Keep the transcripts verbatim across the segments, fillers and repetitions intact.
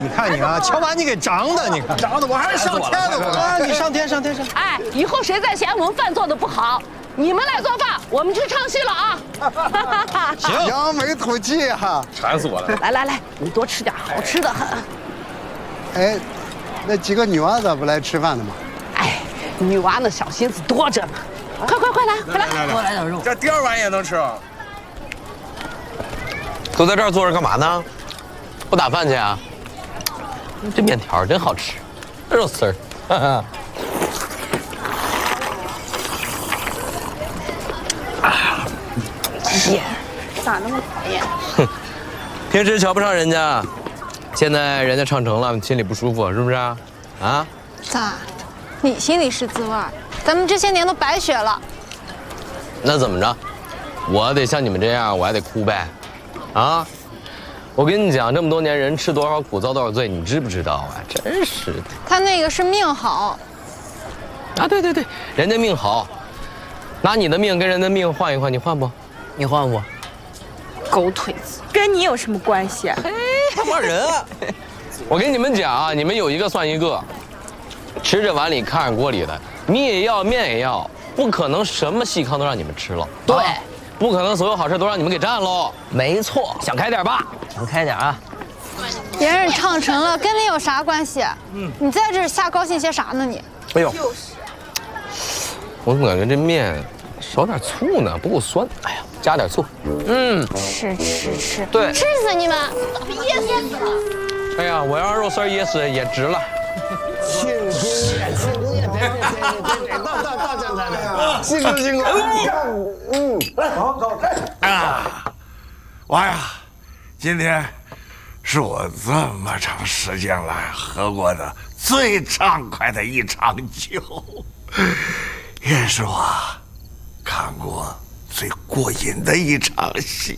你看你啊，瞧把你给长的，你看长的我还是上天的我啊！你上天上天上！ 哎，以后谁再嫌我们饭做的不好，你们来做饭，我们去唱戏了啊！ 行， 扬眉吐气哈！ 馋死我了！ 来来来，你多吃点好吃的很。 哎，那几个女娃子不来吃饭的吗？ 哎，女娃那小心思多着呢。快快快来，快来， 多来点肉。这第二碗也能吃啊？ 都在这儿坐着干嘛呢？不打饭去啊？这面条真好吃，肉丝儿。哈哈。啊， 天，咋那么讨厌？ 哼，平时瞧不上人家，现在人家唱成了，心里不舒服，是不是啊？啊？ 咋？你心里是滋味，咱们这些年都白学了。 那怎么着？我得像你们这样，我还得哭呗？啊？我跟你讲，这么多年人吃多少苦，遭多少罪，你知不知道啊？真是的。 他那个是命好。 啊，对对对，人家命好，拿你的命跟人的命换一换，你换不？你换不？ 狗腿子，跟你有什么关系啊？ 嘿，还骂人啊！我跟你们讲啊，你们有一个算一个，吃着碗里看着锅里的，米也要，面也要，不可能什么细糠都让你们吃了。 对。 啊不可能所有好事都让你们给占喽！ 没错， 想开点吧， 想开点啊！ 别人唱成了，跟你有啥关系？嗯，你在这儿瞎高兴些啥呢你？ 哎呦，就是，我怎么感觉这面少点醋呢？不够酸。哎呀，加点醋。嗯， 吃吃吃， 对， 吃死你们！ 噎死了！ 哎呀，我要让肉丝噎死也值了。 庆功宴，庆功宴，别别别别别，到到到这来来，辛苦辛苦。嗯，来，走走来。 啊，娃呀，今天是我这么长时间来喝过的最畅快的一场酒，也是我看过最过瘾的一场戏。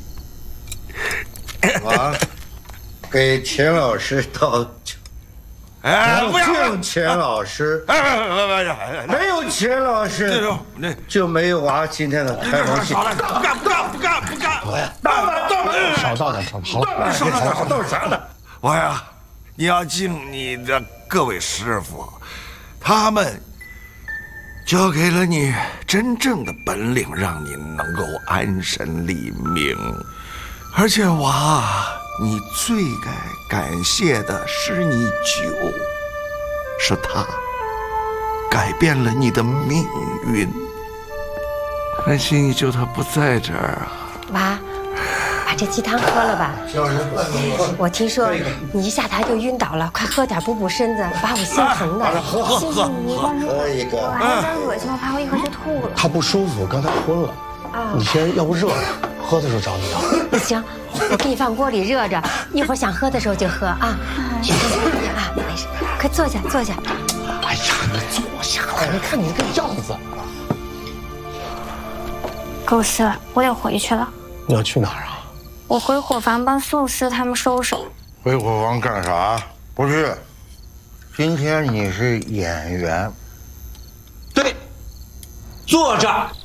我给钱老师倒酒。哎，不要钱老师！哎，没有钱老师，就没有娃今天的开场戏。 不干不干不干不干！ 倒吧倒吧，少倒点，好了， 少倒少倒啥呢？娃呀，你要敬你的各位师傅，他们教给了你真正的本领，让你能够安身立命。而且娃，你最该感谢的是你舅，是他改变了你的命运。可惜你舅他不在这儿啊。 娃，把这鸡汤喝了吧。我听说你一下台就晕倒了，快喝点补补身子，娃我心疼的。 喝喝喝，喝一个。 我还有点恶心，我怕我一会儿就吐了。 他不舒服，刚才昏了。你先要不热着，喝的时候找你要。 行，我给你放锅里热着，一会儿想喝的时候就喝啊。小心点啊，没事，快坐下坐下。 哎呀，你坐下来，你看你这个样子。 狗师，我得回去了。 你要去哪儿啊？ 我回伙房帮宋师他们收拾。 回伙房干啥？不去。今天你是演员。 对，坐着。